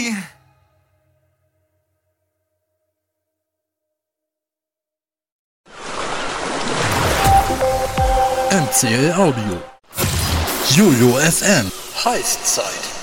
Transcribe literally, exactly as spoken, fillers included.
nie. M C L Audio. Jojo F M. Heißzeit.